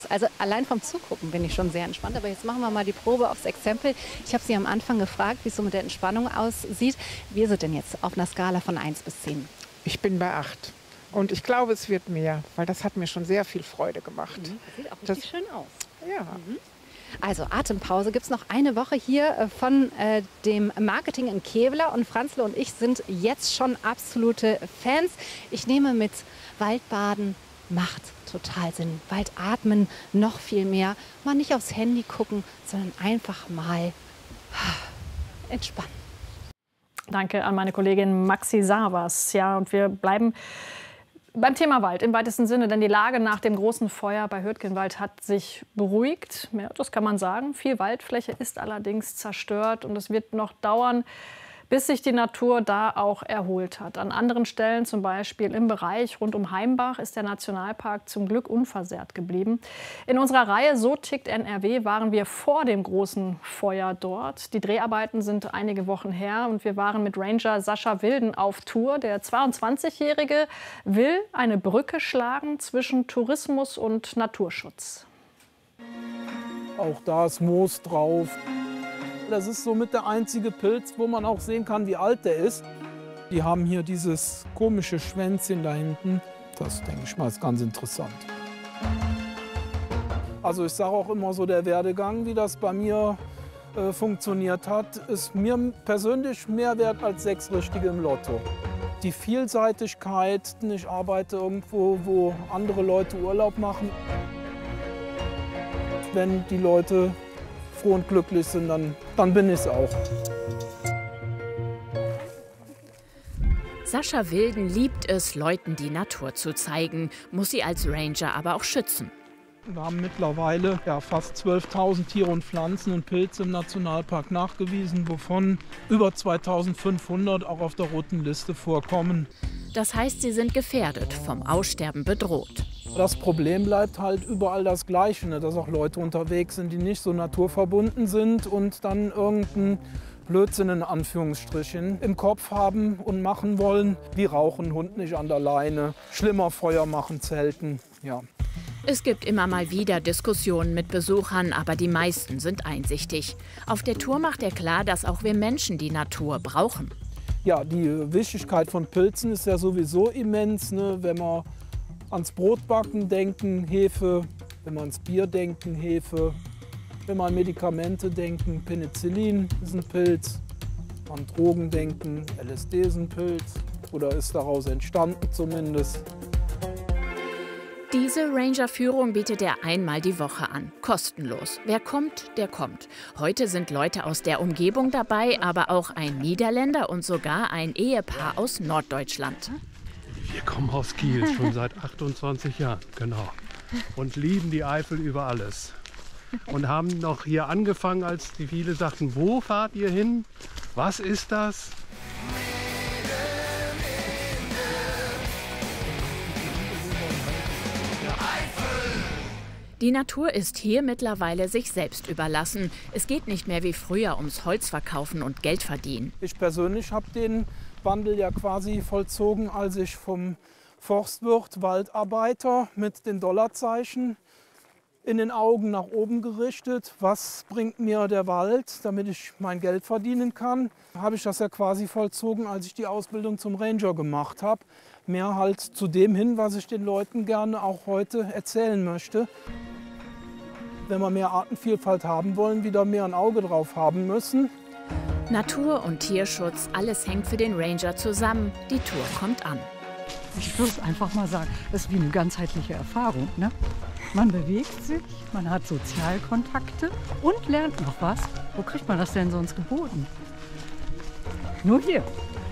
Also allein vom Zugucken bin ich schon sehr entspannt. Aber jetzt machen wir mal die Probe aufs Exempel. Ich habe Sie am Anfang gefragt, wie es so mit der Entspannung aussieht. Wie ist es denn jetzt auf einer Skala von 1 bis 10? Ich bin bei 8. Und ich glaube, es wird mehr, weil das hat mir schon sehr viel Freude gemacht. Das sieht auch richtig schön aus. Ja. Also Atempause gibt es noch eine Woche hier von dem Marketing in Kevlar. Und Franzle und ich sind jetzt schon absolute Fans. Ich nehme mit, Waldbaden macht total Sinn. Waldatmen noch viel mehr. Mal nicht aufs Handy gucken, sondern einfach mal entspannen. Danke an meine Kollegin Maxi Savas. Ja, und wir bleiben beim Thema Wald im weitesten Sinne, denn die Lage nach dem großen Feuer bei Hürtgenwald hat sich beruhigt. Ja, das kann man sagen. Viel Waldfläche ist allerdings zerstört und es wird noch dauern, bis sich die Natur da auch erholt hat. An anderen Stellen, zum Beispiel im Bereich rund um Heimbach, ist der Nationalpark zum Glück unversehrt geblieben. In unserer Reihe So tickt NRW waren wir vor dem großen Feuer dort. Die Dreharbeiten sind einige Wochen her und wir waren mit Ranger Sascha Wilden auf Tour. Der 22-Jährige will eine Brücke schlagen zwischen Tourismus und Naturschutz. Auch da ist Moos drauf. Das ist somit der einzige Pilz, wo man auch sehen kann, wie alt der ist. Die haben hier dieses komische Schwänzchen da hinten. Das, denke ich mal, ist ganz interessant. Also ich sage auch immer so, der Werdegang, wie das bei mir funktioniert hat, ist mir persönlich mehr wert als 6 Richtige im Lotto. Die Vielseitigkeit, ich arbeite irgendwo, wo andere Leute Urlaub machen. Wenn die Leute froh und glücklich sind, dann bin ich es auch. Sascha Wilden liebt es, Leuten die Natur zu zeigen, muss sie als Ranger aber auch schützen. Wir haben mittlerweile fast 12.000 Tiere und Pflanzen und Pilze im Nationalpark nachgewiesen, wovon über 2.500 auch auf der roten Liste vorkommen. Das heißt, sie sind gefährdet, vom Aussterben bedroht. Das Problem bleibt halt überall das Gleiche, ne? Dass auch Leute unterwegs sind, die nicht so naturverbunden sind und dann irgendeinen Blödsinn in Anführungsstrichen im Kopf haben und machen wollen, wie rauchen, Hund nicht an der Leine, schlimmer Feuer machen, Zelten, ja. Es gibt immer mal wieder Diskussionen mit Besuchern, aber die meisten sind einsichtig. Auf der Tour macht er klar, dass auch wir Menschen die Natur brauchen. Ja, die Wichtigkeit von Pilzen ist ja sowieso immens, ne? Wenn wir ans Brotbacken denken, Hefe, wenn wir ans Bier denken, Hefe, wenn wir an Medikamente denken, Penicillin ist ein Pilz, an Drogen denken, LSD ist ein Pilz oder ist daraus entstanden zumindest. Diese Ranger-Führung bietet er einmal die Woche an, kostenlos. Wer kommt, der kommt. Heute sind Leute aus der Umgebung dabei, aber auch ein Niederländer und sogar ein Ehepaar aus Norddeutschland. Wir kommen aus Kiel, schon seit 28 Jahren, genau. Und lieben die Eifel über alles. Und haben noch hier angefangen, als die viele sagten, wo fahrt ihr hin? Was ist das? Die Natur ist hier mittlerweile sich selbst überlassen. Es geht nicht mehr wie früher ums Holzverkaufen und Geld verdienen. Ich persönlich habe den Wandel ja quasi vollzogen, als ich vom Forstwirt Waldarbeiter mit den Dollarzeichen in den Augen nach oben gerichtet. Was bringt mir der Wald, damit ich mein Geld verdienen kann? Habe ich das ja quasi vollzogen, als ich die Ausbildung zum Ranger gemacht habe. Mehr halt zu dem hin, was ich den Leuten gerne auch heute erzählen möchte. Wenn wir mehr Artenvielfalt haben wollen, wieder mehr ein Auge drauf haben müssen. Natur- und Tierschutz, alles hängt für den Ranger zusammen. Die Tour kommt an. Ich würde einfach mal sagen, es ist wie eine ganzheitliche Erfahrung. Ne? Man bewegt sich, man hat Sozialkontakte und lernt noch was. Wo kriegt man das denn sonst geboten? Nur hier.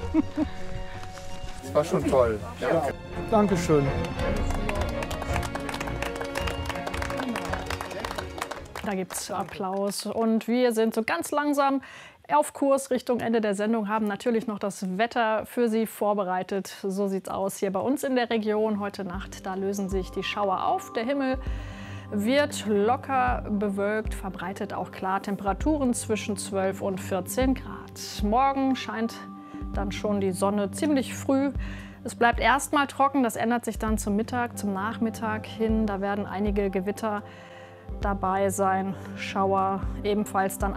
Das war schon toll. Ja. Dankeschön. Da gibt es Applaus und wir sind so ganz langsam auf Kurs Richtung Ende der Sendung, haben natürlich noch das Wetter für Sie vorbereitet. So sieht's aus hier bei uns in der Region. Heute Nacht, da lösen sich die Schauer auf. Der Himmel wird locker bewölkt, verbreitet auch klar Temperaturen zwischen 12 und 14 Grad. Morgen scheint dann schon die Sonne ziemlich früh. Es bleibt erstmal trocken, das ändert sich dann zum Mittag, zum Nachmittag hin. Da werden einige Gewitter dabei sein, Schauer ebenfalls dann